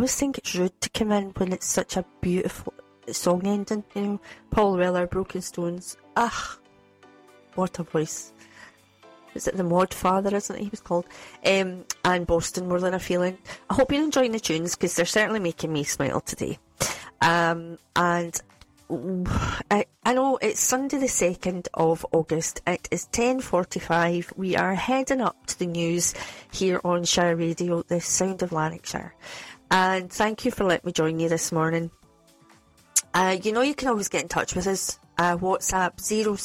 always think it's rude to come in when it's such a beautiful song ending, you know. Paul Weller, Broken Stones. Ah, what a voice. Is it the Mod Father, isn't it he was called? And Boston, More Than a Feeling. I hope you're enjoying the tunes, because they're certainly making me smile today. And I know it's Sunday the 2nd of August. It is 10:45. We are heading up to the news here on Shire Radio, the sound of Lanarkshire. And thank you for letting me join you this morning. You know you can always get in touch with us. WhatsApp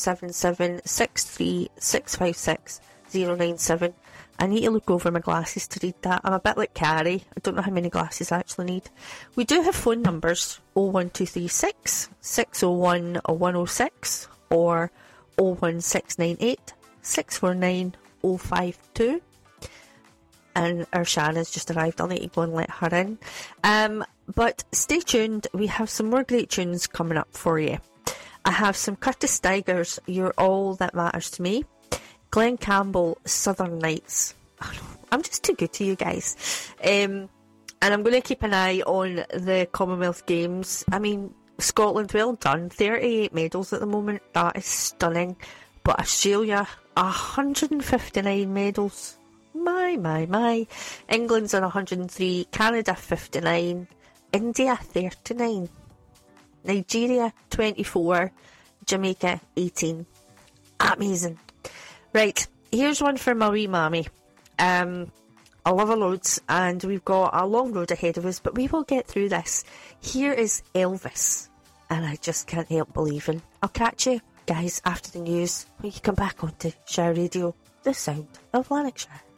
077 I need to look over my glasses to read that. I'm a bit like Carrie. I don't know how many glasses I actually need. We do have phone numbers 01236 601 106 or 01698 649 052. And our Shannon's just arrived. I'll need to go and let her in. But stay tuned. We have some more great tunes coming up for you. I have some Curtis Stigers, You're All That Matters to Me. Glenn Campbell, Southern Nights. I'm just too good to you guys. And I'm going to keep an eye on the Commonwealth Games. I mean, Scotland, well done. 38 medals at the moment. That is stunning. But Australia, 159 medals. My. England's on 103. Canada, 59. India, 39. Nigeria, 24. Jamaica, 18. Amazing. Right, here's one for my wee mammy. I love her loads, and we've got a long road ahead of us, but we will get through this. Here is Elvis, and I just can't help believing. I'll catch you guys after the news when you come back onto Shire Radio, the sound of Lanarkshire.